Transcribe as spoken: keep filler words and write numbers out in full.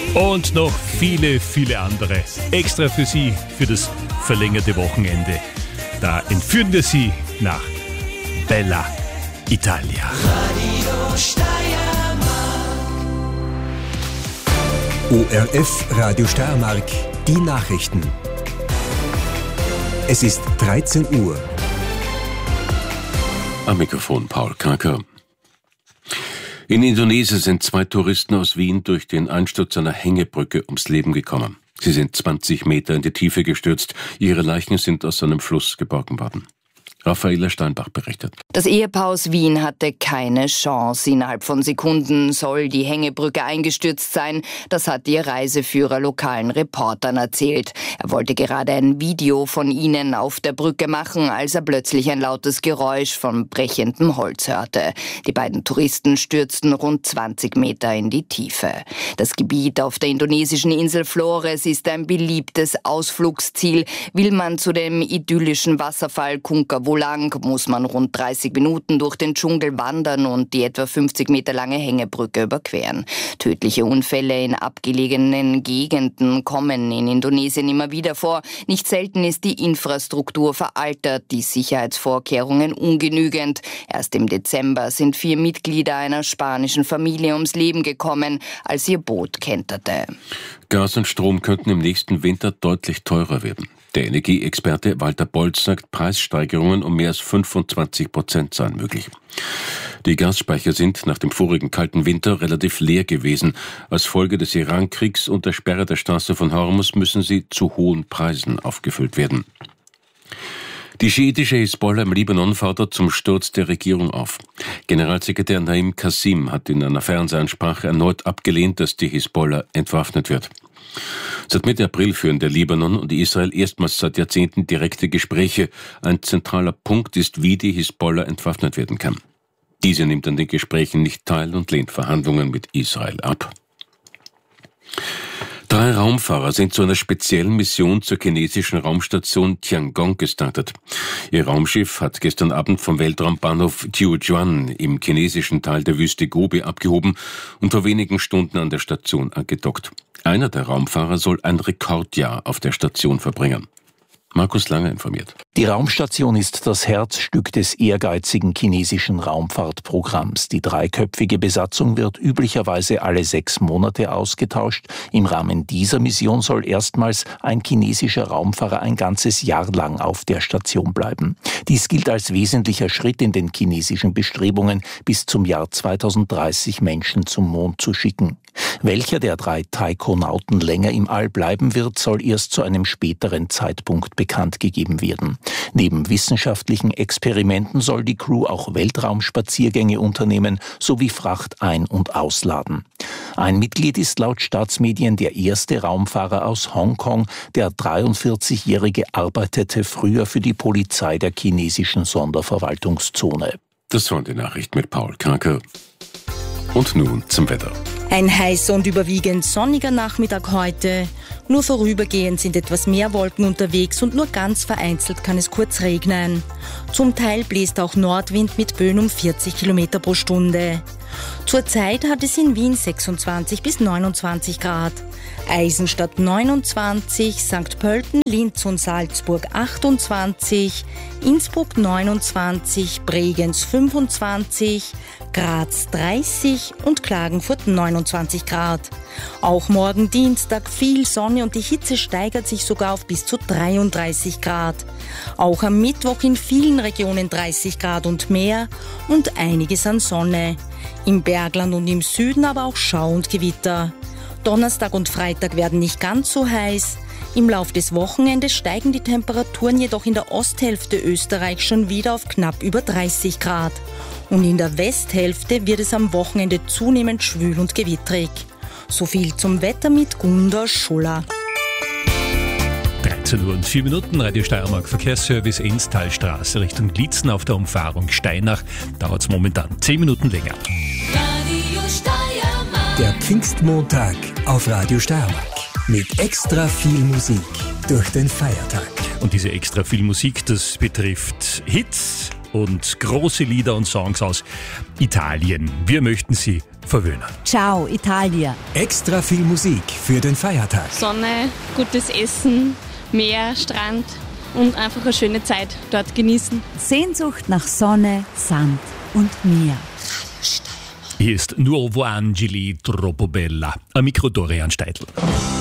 Und noch viele, viele andere. Extra für Sie, für das verlängerte Wochenende. Da entführen wir Sie nach Bella Italia. Radio Steiermark. O R F Radio Steiermark, die Nachrichten. Es ist dreizehn Uhr. Am Mikrofon Paul Kraker. In Indonesien sind zwei Touristen aus Wien durch den Einsturz einer Hängebrücke ums Leben gekommen. Sie sind zwanzig Meter in die Tiefe gestürzt. Ihre Leichen sind aus einem Fluss geborgen worden. Raffaela Steinbach berichtet. Das Ehepaar aus Wien hatte keine Chance. Innerhalb von Sekunden soll die Hängebrücke eingestürzt sein. Das hat ihr Reiseführer lokalen Reportern erzählt. Er wollte gerade ein Video von ihnen auf der Brücke machen, als er plötzlich ein lautes Geräusch von brechendem Holz hörte. Die beiden Touristen stürzten rund zwanzig Meter in die Tiefe. Das Gebiet auf der indonesischen Insel Flores ist ein beliebtes Ausflugsziel. Will man zu dem idyllischen Wasserfall Kunkawolang, muss man rund dreißig Minuten durch den Dschungel wandern und die etwa fünfzig Meter lange Hängebrücke überqueren. Tödliche Unfälle in abgelegenen Gegenden kommen in Indonesien immer wieder vor. Nicht selten ist die Infrastruktur veraltert, die Sicherheitsvorkehrungen ungenügend. Erst im Dezember sind vier Mitglieder einer spanischen Familie ums Leben gekommen, als ihr Boot kenterte. Gas und Strom könnten im nächsten Winter deutlich teurer werden. Der Energieexperte Walter Bolz sagt, Preissteigerungen um mehr als fünfundzwanzig Prozent seien möglich. Die Gasspeicher sind nach dem vorigen kalten Winter relativ leer gewesen. Als Folge des Iran-Kriegs und der Sperre der Straße von Hormuz müssen sie zu hohen Preisen aufgefüllt werden. Die schiitische Hisbollah im Libanon fordert zum Sturz der Regierung auf. Generalsekretär Naim Qassim hat in einer Fernsehansprache erneut abgelehnt, dass die Hisbollah entwaffnet wird. Seit Mitte April führen der Libanon und Israel erstmals seit Jahrzehnten direkte Gespräche. Ein zentraler Punkt ist, wie die Hisbollah entwaffnet werden kann. Diese nimmt an den Gesprächen nicht teil und lehnt Verhandlungen mit Israel ab. Drei Raumfahrer sind zu einer speziellen Mission zur chinesischen Raumstation Tiangong gestartet. Ihr Raumschiff hat gestern Abend vom Weltraumbahnhof Jiuquan im chinesischen Teil der Wüste Gobi abgehoben und vor wenigen Stunden an der Station angedockt. Einer der Raumfahrer soll ein Rekordjahr auf der Station verbringen. Markus Lange informiert. Die Raumstation ist das Herzstück des ehrgeizigen chinesischen Raumfahrtprogramms. Die dreiköpfige Besatzung wird üblicherweise alle sechs Monate ausgetauscht. Im Rahmen dieser Mission soll erstmals ein chinesischer Raumfahrer ein ganzes Jahr lang auf der Station bleiben. Dies gilt als wesentlicher Schritt in den chinesischen Bestrebungen, bis zum Jahr zweitausenddreißig Menschen zum Mond zu schicken. Welcher der drei Taikonauten länger im All bleiben wird, soll erst zu einem späteren Zeitpunkt bekannt gegeben werden. Neben wissenschaftlichen Experimenten soll die Crew auch Weltraumspaziergänge unternehmen sowie Fracht ein- und ausladen. Ein Mitglied ist laut Staatsmedien der erste Raumfahrer aus Hongkong. Der dreiundvierzigjährige arbeitete früher für die Polizei der chinesischen Sonderverwaltungszone. Das waren die Nachrichten mit Paul Kraker. Und nun zum Wetter. Ein heißer und überwiegend sonniger Nachmittag heute. Nur vorübergehend sind etwas mehr Wolken unterwegs und nur ganz vereinzelt kann es kurz regnen. Zum Teil bläst auch Nordwind mit Böen um vierzig Kilometer pro Stunde. Zurzeit hat es in Wien sechsundzwanzig bis neunundzwanzig Grad. Eisenstadt neunundzwanzig, Sankt Pölten, Linz und Salzburg achtundzwanzig, Innsbruck neunundzwanzig, Bregenz fünfundzwanzig, Graz dreißig und Klagenfurt neunundzwanzig Grad. Auch morgen Dienstag viel Sonne und die Hitze steigert sich sogar auf bis zu dreiunddreißig Grad. Auch am Mittwoch in vielen Regionen dreißig Grad und mehr und einiges an Sonne. Im Bergland und im Süden aber auch Schau und Gewitter. Donnerstag und Freitag werden nicht ganz so heiß. Im Lauf des Wochenendes steigen die Temperaturen jedoch in der Osthälfte Österreichs schon wieder auf knapp über dreißig Grad. Und in der Westhälfte wird es am Wochenende zunehmend schwül und gewittrig. So viel zum Wetter mit Gunda Schuller. dreizehn Uhr und vier Minuten, Radio Steiermark Verkehrsservice, Enstalstraße Richtung Liezen auf der Umfahrung Steinach. Dauert es momentan zehn Minuten länger. Radio Steiermark. Der Pfingstmontag auf Radio Steiermark. Mit extra viel Musik durch den Feiertag. Und diese extra viel Musik, das betrifft Hits und große Lieder und Songs aus Italien. Wir möchten sie verwöhnen. Ciao, Italia. Extra viel Musik für den Feiertag. Sonne, gutes Essen, Meer, Strand und einfach eine schöne Zeit dort genießen. Sehnsucht nach Sonne, Sand und Meer. Hier ist Nuovo Angeli, Troppo Bella. Am Mikro Dorian Steidl.